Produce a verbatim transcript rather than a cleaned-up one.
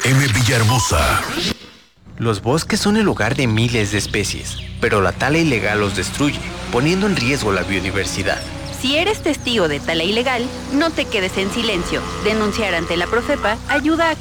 M. Villahermosa. Los bosques son el hogar de miles de especies, pero la tala ilegal los destruye, poniendo en riesgo la biodiversidad. Si eres testigo de tala ilegal, no te quedes en silencio. Denunciar ante la Profepa ayuda a